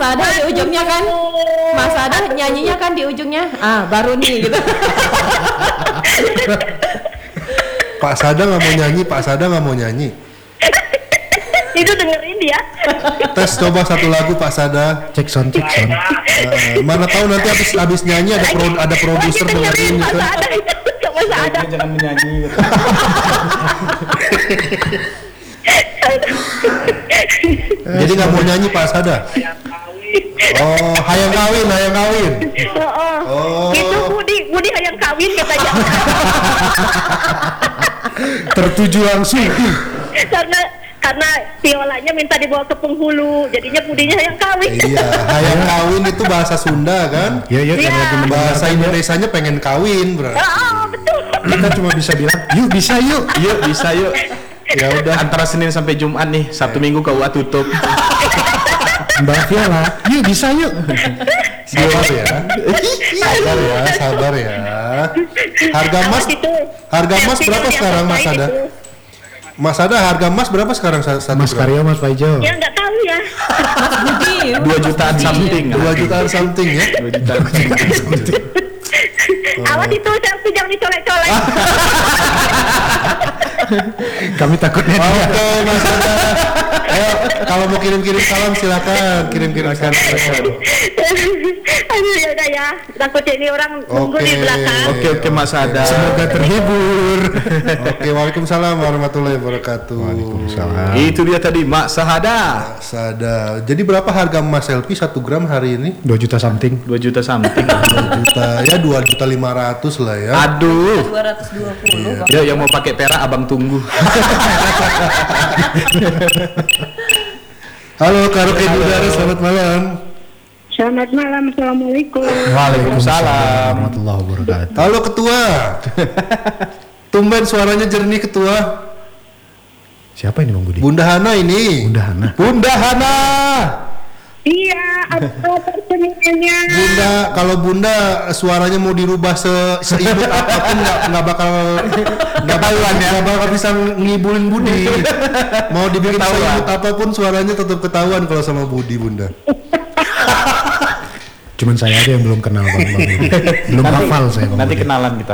Ada di ujungnya kan. Mas Ada nyanyinya kan di ujungnya. Baru nih gitu. Pak Sada nggak mau nyanyi. Itu dengerin ya. Tes coba satu lagu Pak Sada. Cek sound. Mana tahu nanti habis nyanyi ada produser dengerin gitu. Jangan menyanyi gitu. Jadi nggak mau nyanyi Pak Sada. Oh, hayang kawin. Oh. Itu Budi hayang kawin katanya. Tertuju langsung. Karena violanya minta dibawa ke penghulu, jadinya Budinya hayang kawin. Iya, hayang kawin itu bahasa Sunda kan? Iya. Bahasa Indonesianya pengen kawin, bro. Betul. Kita cuma bisa bilang, yuk bisa yuk. Ya udah antara Senin sampai Jumat nih, Sabtu Minggu KUA tutup. Mbak Viola, yuk bisa yuk. Sabar ya. Harga emas berapa sekarang Mas Ada? Mas Ada, harga emas berapa sekarang satu Mas gram? Karyo, Mas Paijo. Ya nggak tahu ya. 2 jutaan something. 2 jutaan something ya? 2 jutaan something. Awas itu selfie jangan dicolek-colek. Kami takutnya dia. Oke, Mas Ada. Ayo, kalau mau kirim salam silakan, kirim salam. Aduh ya udah ya. Takutnya ini orang nunggu di belakang. Oke Mas Ada. Semoga terhibur. Oke, waalaikumsalam warahmatullahi wabarakatuh. Waalaikumsalam. Itu dia tadi Mak Sahada. Sada. Jadi berapa harga emas selfie 1 gram hari ini? 2 juta something. 2 juta something. 2 juta, ya 2.500.000 lah ya. Aduh. 220. Ya yang mau pakai perak abang tunggu. Halo Karaoke Udara, selamat malam. Selamat malam, assalamualaikum. Waalaikumsalam. Warahmatullahi wabarakatuh. Halo Ketua. Tumben suaranya jernih Ketua. Siapa ini Bang Budi? Bunda Hana ini. Bunda Hana. Iya, apa pertanyaannya? Bunda, kalau Bunda suaranya mau dirubah seimut apapun nggak bakal bisa ngibulin Budi. Mau dibikin seimut apapun suaranya tetap ketahuan kalau sama Budi, Bunda. Cuman saya aja yang belum kenal Bang Budi. Belum hafal saya Bang Nanti Budi. kenalan kita.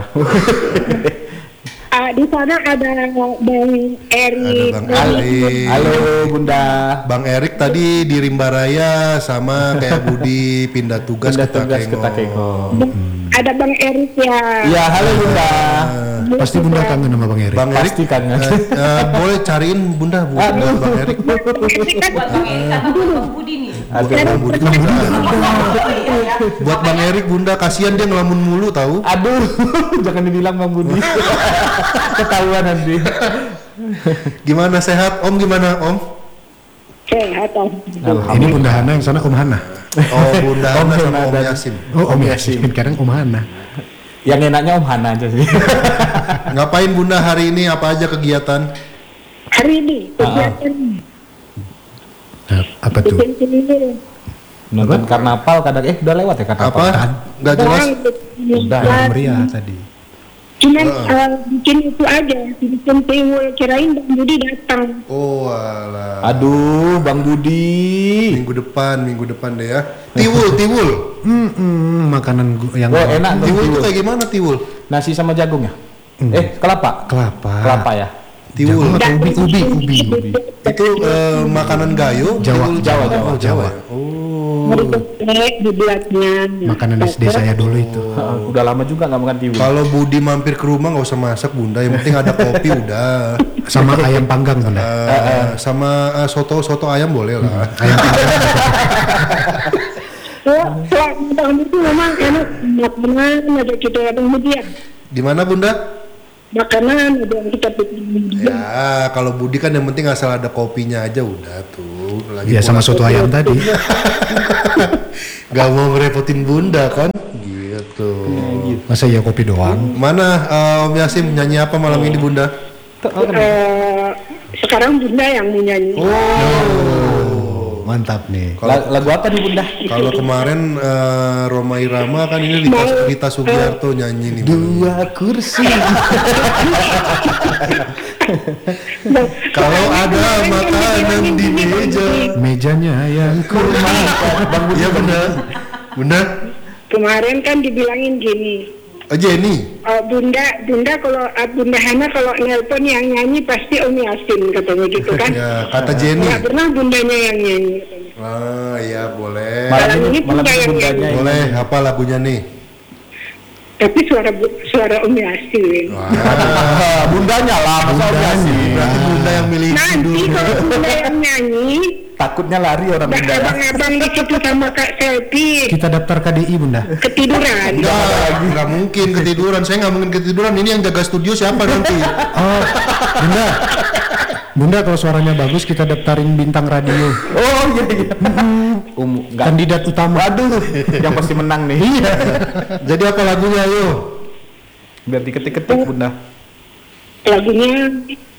Di sana ada Bang Erik. Ada Bang Erik. Halo Bunda. Bang Erik tadi di Rimba Raya sama kayak Budi pindah tugas ke Takengo. Ada Bang Erik ya. Iya, halo Bunda. Pasti Bunda kangen sama Bang Erik. Bang Erik Pasti kangen. boleh cariin Bunda Bang Erik. Buat Bang Erik sama Bang Budi nih. Bang Budi kan buat Bang Erik Bunda kasihan dia ngelamun mulu tahu. Aduh, jangan dibilang Bang Budi. Ketahuan nanti. Gimana sehat Om, gimana Om? Sehat Om. Ini Bunda Hana, yang sana Om Hana. Oh Bunda Hana sama Om dan- Yasin. Oh Om Yasin, kadang Om Hana. Yang enaknya Om Hana aja sih. Ngapain Bunda hari ini, apa aja kegiatan? Hari ini kegiatan Nah, apa tuh? bikin sendiri. Nonton karnaval kadang udah lewat ya karnaval. Apa? Nggak jelas. Udah meriah tadi. Cuman bikin itu aja, bikin tiwul, kirain Bang Budi datang. Oh alah. Aduh, Bang Budi. Minggu depan deh ya. Tiwul. Makanan yang Oh, enak tuh Tiwul itu tiwul. kayak gimana tiwul? Nasi sama jagung ya? Kelapa. kelapa. Ya. Tiwul. Jagung atau ubi. Itu makanan gayo. Jawa. Tiwul Jawa. Oh, Jawa. Hari ketek dibuatnya. Makanan SD saya dulu itu. Udah lama juga nggak makan tiwul. Kalau Budi mampir ke rumah nggak usah masak Bunda, yang penting ada kopi udah. Sama ayam panggang Bunda. Sama soto ayam boleh lah. Ayam panggang. Bang Budi memang enak makanan ada kita Bang Budi ya. Gimana Bunda? Makanan ada yang kita bikin. Ya, kalau Budi kan yang penting asal ada kopinya aja udah tuh. Ya sama soto ayam tadi. Gak mau ngerepotin Bunda kan? Gitu. Masa ya kopi doang? Mana Om Yasin nyanyi apa malam ini Bunda? Sekarang Bunda yang mau nyanyi. Oh. mantap nih. Lagu apa nih Bunda? Kalau kemarin Roma Irama kan ini Rita Sugiarto nyanyi nih. Dua kursi. Kalau ada makanan di meja. Mejanya yang Bang Iya benar. Benar. Kemarin kan dibilangin gini, Jenny. Bunda kalau Bunda Hana kalau nelpon yang nyanyi pasti Om Yasin katanya gitu kan. Ya, kata Jenny. Nggak pernah bundanya yang nyanyi katanya. Iya boleh. Malam ini Bunda yang nyanyi. Boleh, apa lagunya nih? Tapi suara Om Yasin. Bundanya lah, masa Om Yasin. Berarti Bunda yang milih Nanti kalau Bunda yang nyanyi, Takutnya lari orang Bunda. abang-abang di situ sama Kak Selvi kita daftar KDI Bunda. ketiduran. Nggak mungkin ketiduran. Saya nggak mungkin ketiduran. Ini yang jaga studio siapa nanti? Oh, Bunda kalau suaranya bagus kita daftarin bintang radio. Oh iya. Enggak. Kandidat utama. Waduh, yang pasti menang nih. Iya. Jadi apa lagunya ayo? Biar diketik-ketik Bunda. Lagunya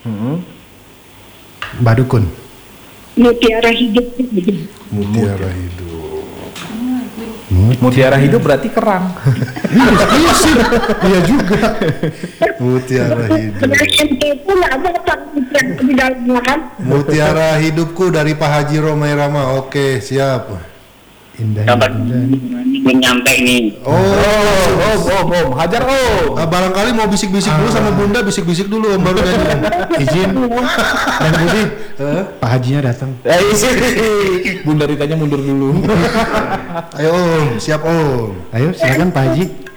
Badukun. Mutiara Hidup. Mutiara Hidup. Mutiara hidup berarti kerang. Iya sih. Iya juga. Mutiara Hidup. MT itu nggak apa yang di dalamnya kan. Mutiara Hidupku dari Pak Haji Roma Irama. Oke, siap. Indah. Belum nyampe nih. Om, hajar Om. Barangkali mau bisik-bisik dulu sama Bunda, bisik-bisik dulu Om baru nyanyi. Izin. Dan Budi, Pak Hajinya datang. Bunda Ritanya mundur dulu. Ayo Om, siap Om. Ayo silakan Pak Haji.